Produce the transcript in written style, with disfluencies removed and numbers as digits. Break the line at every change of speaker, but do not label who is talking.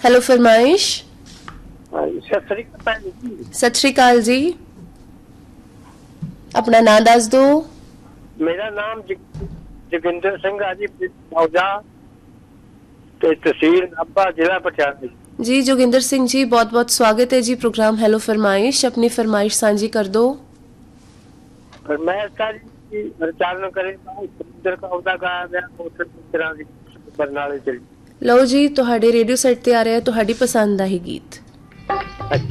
Hello फरमाइश।
सत
श्री अकाल जी। अपना नाम दस दो।
मेरा नाम जोगिंदर सिंह है जी, मौजा तहसील नाभा, जिला पटियाला।
जी जोगिंदर सिंह जी, बहुत बहुत स्वागत है जी प्रोग्राम हेलो फरमाइश। अपनी फरमाइश साझी कर दो।
फरमाइश का जी परिचालन करेगा सुरेंद्र का गाया गया बरनाले चली।
लो जी, तुहाडे रेडियो सेट ते आ रहा है तुहाडी पसंद दा ही गीत।